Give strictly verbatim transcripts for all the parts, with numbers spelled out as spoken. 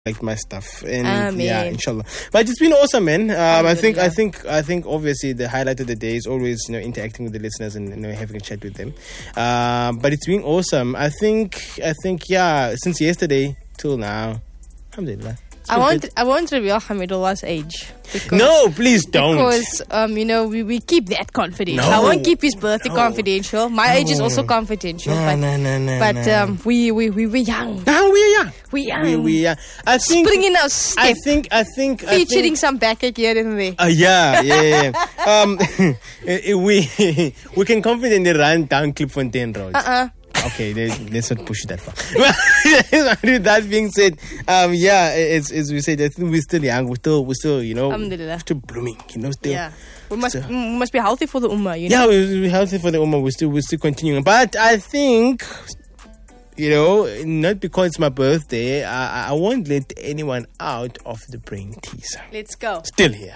like my stuff, and Amen. yeah, inshallah. But it's been awesome, man. Um, I think, I think, I think. Obviously, the highlight of the day is always, you know, interacting with the listeners and, you know, having a chat with them. Um, but it's been awesome. I think, I think, yeah. Since yesterday till now, alhamdulillah. I won't. I won't reveal Hamidullah's age. Because, no, please don't. Because um, you know, we, we keep that confidential. No. I won't keep his birthday No. confidential. My No. age is also confidential. No, but no, no, no, but no. um, we we we we young. No, we are young. We young. We we are. I think. Springing our step. I think. I think. I Featuring think, some backache here and there. Uh, yeah, yeah, yeah. um, we we can confidently run down Klipfontein Road. Uh-uh. Okay, let's, let's not push it that far. With that being said, um, yeah, as, as we said, I think we're still young. We're still, we're still, you know, Alhamdulillah. still blooming. You know, still. Yeah. We must still. we must be healthy for the ummah. You know. Yeah, we're, we're healthy for the ummah. We're still, we're still continuing. But I think, you know, not because it's my birthday, I, I won't let anyone out of the brain teaser. Let's go. Still here.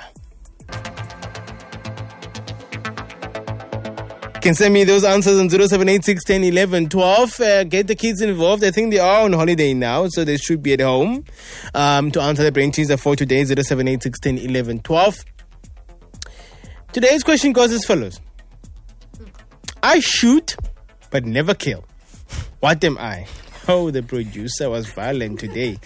Can send me those answers on zero seven eight six one zero one one twelve. Uh, get the kids involved. I think they are on holiday now, so they should be at home. Um, to answer the brain teaser for today, zero seven eight six one zero one one twelve. Today's question goes as follows. I shoot, but never kill. What am I? Oh, the producer was violent today.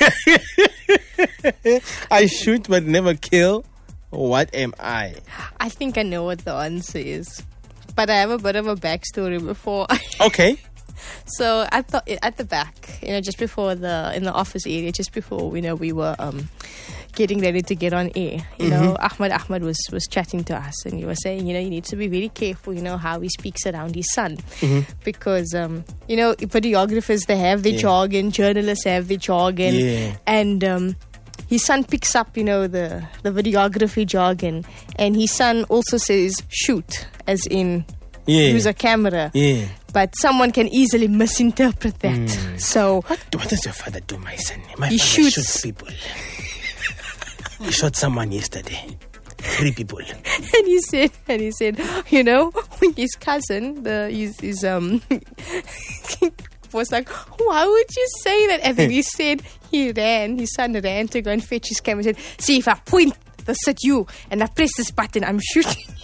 I shoot, but never kill. What am I? I think I know what the answer is. But I have a bit of a backstory before. Okay. So I thought at the back, you know, just before the in the office area, just before you know we were um, getting ready to get on air. You mm-hmm. know, Ahmad Ahmad was was chatting to us, and he was saying, you know, you need to be very careful, you know, how he speaks around his son, mm-hmm. because um, you know, videographers, they have their yeah. jargon, journalists have their jargon, yeah. and um, his son picks up, you know, the the videography jargon, and his son also says shoot, as in yeah. use a camera. Yeah. But someone can easily misinterpret that. Mm. So what, what does your father do, my son? My he father shoots. shoots people. He shot someone yesterday. Three people. And he said, and he said, you know, when his cousin, the his, his um, was like, why would you say that? And then he said he ran. His son ran to go and fetch his camera. He said, see, if I point this at you and I press this button, I'm shooting you.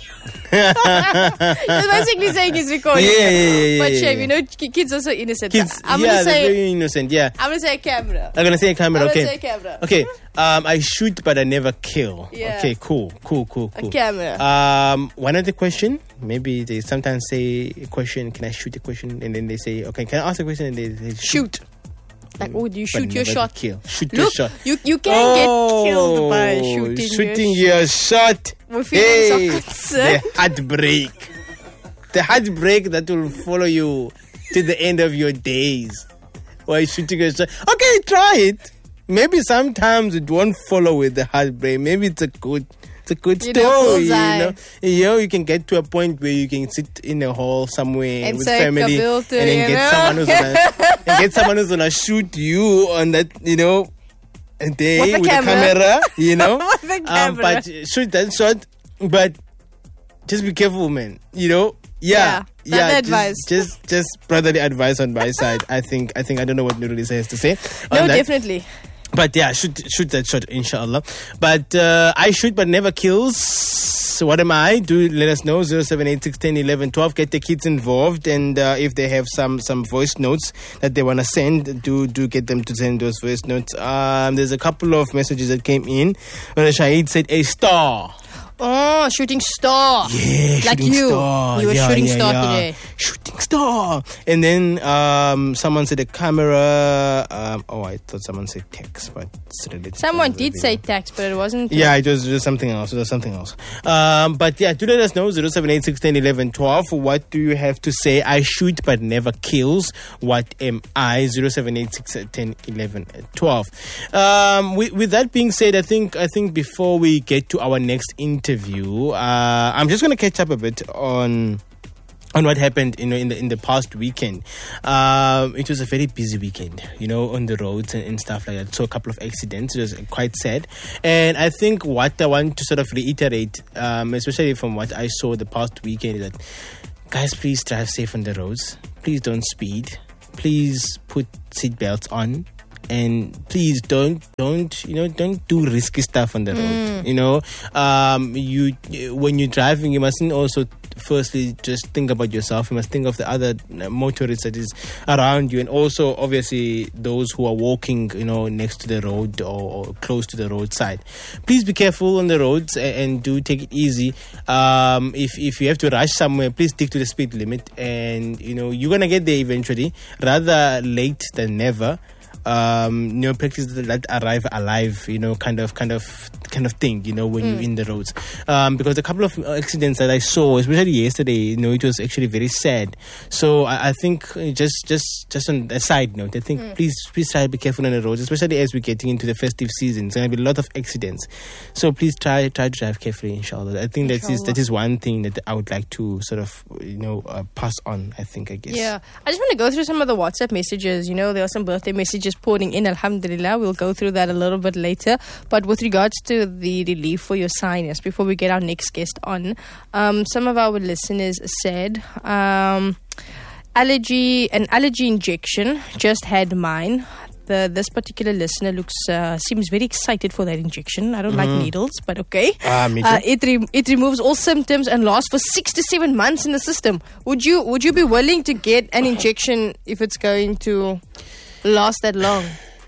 He's basically saying he's recording. Yeah, yeah, yeah, but yeah, shame, yeah. you know, kids also innocent. Kids, I'm yeah, gonna they're say, very innocent. Yeah. I'm gonna say a camera. I'm gonna say a camera. I'm okay. gonna say camera. Okay. Um, I shoot, but I never kill. Yeah. Okay. Cool. Cool. Cool. A Cool. camera. Um, one other question. Maybe they sometimes say a question. Can I shoot a question? And then they say, okay, can I ask a question? And they, they shoot. Shoot. Like, oh, do you But shoot your never shot? Kill. Shoot your Look, shot. you you can Oh, get killed by shooting, shooting your, your shot. We're feeling Hey, so concerned. the heartbreak. The heartbreak that will follow you to the end of your days while shooting a shot. Okay, try it. Maybe sometimes it won't follow with the heartbreak. Maybe it's a good, it's a good You know, story. You bullseye. know, you know, you can get to a point where you can sit in a hall somewhere And with say family, Kabil and to, then you get know? someone who's gonna and get someone who's gonna shoot you on that, you know, a day With the with camera. a camera, you know. With the Um, camera. but shoot that shot, but just be careful, man. You know, yeah, Yeah, yeah. brother just, advice. just, just brotherly advice on my side. I think, I think I don't know what Nurulisa has to say. No, on that. definitely. But yeah, shoot, shoot that shot, inshallah. But uh, I shoot, but never kills. So what am I? Do let us know. zero seven eight six one zero one one twelve. Get the kids involved, and uh, if they have some some voice notes that they want to send, do do get them to send those voice notes. Um, there's a couple of messages that came in. When Shahid said a star. Oh, shooting star. Yeah, Like shooting you. star. You were yeah, shooting yeah, star yeah. today. Shooting star. And then um, someone said a camera. Um, oh, I thought someone said text, but it's related. Someone to did the say video. text, but it wasn't. Yeah, it was just something else. It was something else. Um, but yeah, do let us know. zero seven eight six one zero one one twelve. What do you have to say? I shoot but never kills. What am I? zero seven eight six one zero one one twelve. Um, with, with that being said, I think I think before we get to our next interview, uh, I'm just going to catch up a bit on on what happened, you know, in the in the past weekend. Um, it was a very busy weekend, you know, on the roads and, and stuff like that. So a couple of accidents. It was quite sad. And I think what I want to sort of reiterate, um, especially from what I saw the past weekend, is that guys, please drive safe on the roads. Please don't speed. Please put seatbelts on. and please don't don't you know don't do risky stuff on the road. Mm. You know, um, you when you're driving, you mustn't also firstly just think about yourself. You must think of the other motorists that is around you, and also obviously those who are walking, you know, next to the road or, or close to the roadside. Please be careful on the roads and, and do take it easy. Um, if if you have to rush somewhere, please stick to the speed limit, and you know you're gonna get there eventually, rather late than never. Um, you know, practice that arrive alive, you know, kind of, kind of, kind of thing, you know, when mm. you're in the roads. Um, because a couple of accidents that I saw, especially yesterday, you know, it was actually very sad. So I, I think just, just, just on a side note, I think mm. please, please try to be careful on the roads, especially as we're getting into the festive season. There's going to be a lot of accidents. So please try, try to drive carefully, inshallah. I think that is, that is one thing that I would like to sort of, you know, uh, pass on, I think, I guess. Yeah. I just want to go through some of the WhatsApp messages. You know, there are some birthday messages pouring in, alhamdulillah. We'll go through that a little bit later. But with regards to the relief for your sinus, before we get our next guest on, um, some of our listeners said um, allergy, an allergy injection, just had mine. The, this particular listener looks uh, seems very excited for that injection. I don't mm. like needles, but okay. Ah, me too. Uh, it re- it removes all symptoms and lasts for six to seven months in the system. Would you would you be willing to get an injection if it's going to last that long?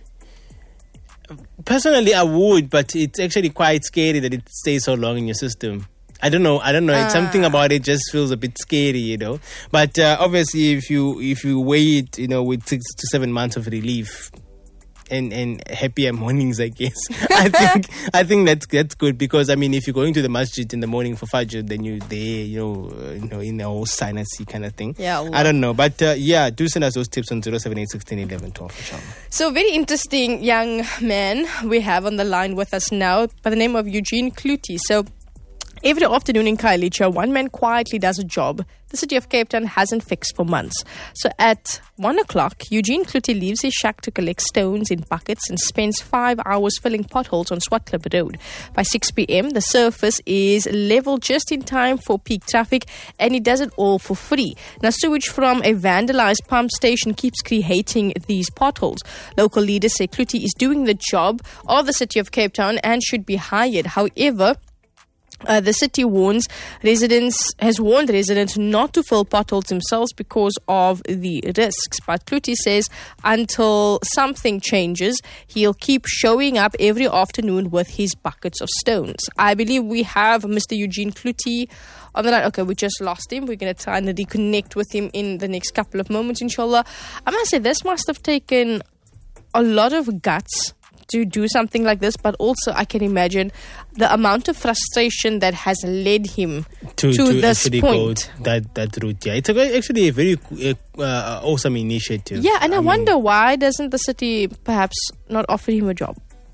Personally, I would, but it's actually quite scary that it stays so long in your system. I don't know. I don't know. It's Ah. something about it just feels a bit scary, you know. But uh, obviously, if you if you wait, you know, with six to seven months of relief and and happier mornings, I guess. I think I think that's that's good, because I mean, if you're going to the masjid in the morning for Fajr, then you're there, you know, uh, you know, in a whole sinusy kind of thing. Yeah, Allah. I don't know, but uh, yeah, do send us those tips on zero seven eight sixteen eleven twelve, inshallah. So, very interesting young man we have on the line with us now by the name of Eugene Clutie. So, every afternoon in Khayelitsha, one man quietly does a job the city of Cape Town hasn't fixed for months. So at one o'clock, Eugene Clutie leaves his shack to collect stones in buckets and spends five hours filling potholes on Swartklip Road. By six p.m., the surface is level just in time for peak traffic, and he does it all for free. Now, sewage from a vandalized pump station keeps creating these potholes. Local leaders say Clutie is doing the job of the city of Cape Town and should be hired. However, Uh, the city warns residents, has warned residents not to fill potholes themselves because of the risks. But Clutie says until something changes, he'll keep showing up every afternoon with his buckets of stones. I believe we have Mister Eugene Clutie on the line. Okay, we just lost him. We're going to try and reconnect with him in the next couple of moments, inshallah. I must say, this must have taken a lot of guts to do something like this, but also I can imagine the amount of frustration that has led him to, to, to this point. Go that that route. Yeah, it's a, actually a very uh, awesome initiative. Yeah, and I, I wonder mean, why doesn't the city perhaps not offer him a job?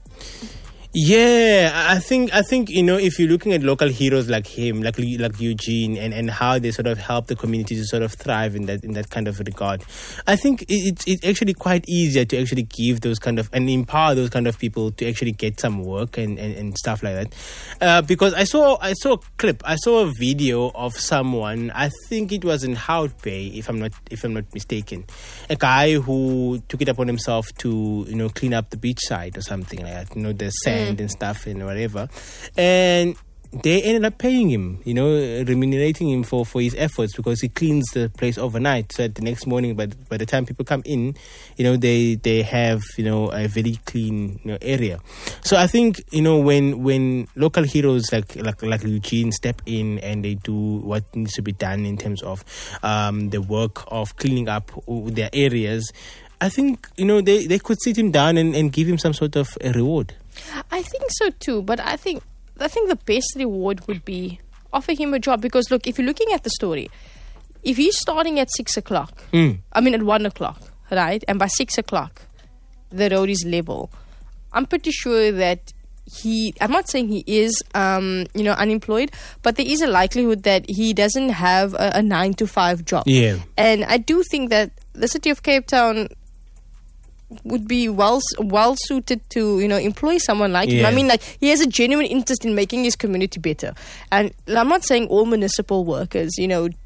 Yeah, I think I think you know, if you're looking at local heroes like him, like like Eugene, and, and how they sort of help the community to sort of thrive in that in that kind of regard, I think it's it's actually quite easier to actually give those kind of and empower those kind of people to actually get some work and, and, and stuff like that. Uh, because I saw I saw a clip, I saw a video of someone. I think it was in Hout Bay, if I'm not if I'm not mistaken, a guy who took it upon himself to you know clean up the beachside or something like that. You know, the sand. And stuff and whatever, and they ended up paying him, you know, remunerating him for, for his efforts, because he cleans the place overnight. So that the next morning, by by the time people come in, you know, they they have you know a very clean you know, area. So I think you know when when local heroes like like like Eugene step in and they do what needs to be done in terms of um, the work of cleaning up their areas, I think you know they, they could sit him down and, and give him some sort of a reward. I think so too, but I think I think the best reward would be offer him a job, because look, if you're looking at the story, if he's starting at six o'clock, mm. I mean at one o'clock, right, and by six o'clock the road is level, I'm pretty sure that he, I'm not saying he is, um, you know, unemployed, but there is a likelihood that he doesn't have a, a nine to five job. Yeah, and I do think that the city of Cape Town would be well well suited to you know employ someone like yeah. him. I mean, like, he has a genuine interest in making his community better. And I'm not saying all municipal workers you know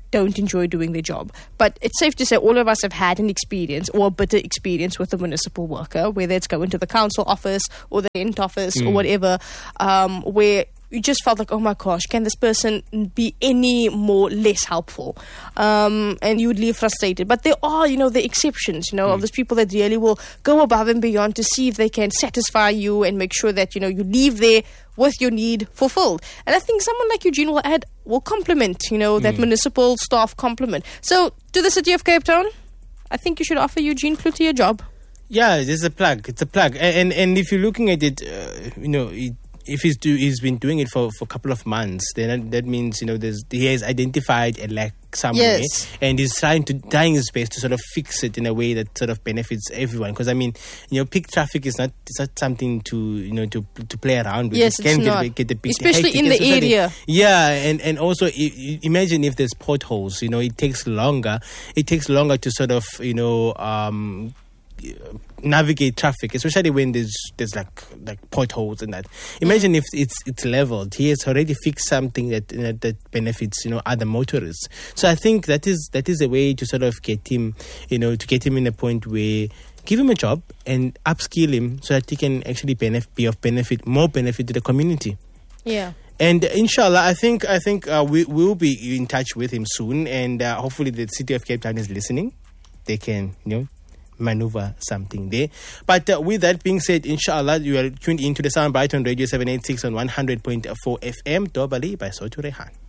don't enjoy doing their job. But it's safe to say all of us have had an experience or a bitter experience with a municipal worker, whether it's going to the council office or the rent office mm. or whatever, um, where you just felt like, oh my gosh, can this person be any more less helpful? Um, and you would leave frustrated. But there are, you know, the exceptions, you know, mm. of those people that really will go above and beyond to see if they can satisfy you and make sure that, you know, you leave there with your need fulfilled. And I think someone like Eugene will add, will complement, you know, that mm. municipal staff complement. So to the city of Cape Town, I think you should offer Eugene Cloutier a job. Yeah, there's a plug. It's a plug. And and, and if you're looking at it, uh, you know, it, if he's do he's been doing it for, for a couple of months, then that, that means, you know, there's he has identified a lack somewhere, yes. and he's trying to trying his best to sort of fix it in a way that sort of benefits everyone. Because I mean, you know, peak traffic is not it's not something to you know to to play around with. Yes, it can it's get, not. get a bit especially hectic, in the area. Yeah, and and also I, I imagine if there's potholes. You know, it takes longer. It takes longer to sort of you know. Um, navigate traffic, especially when there's there's like like potholes and that. Imagine if it's it's leveled. He has already fixed something that you know, that benefits you know other motorists. So I think that is that is a way to sort of get him, you know, to get him in a point where give him a job and upskill him so that he can actually benef- be of benefit, more benefit to the community. Yeah. And inshallah, I think I think uh, we will be in touch with him soon, and uh, hopefully the city of Cape Town is listening. They can you know. maneuver something there. But uh, with that being said, inshallah, you are tuned into the Soundbite on Radio seven eighty-six on one hundred point four F M, Dobali by Soto Rehan.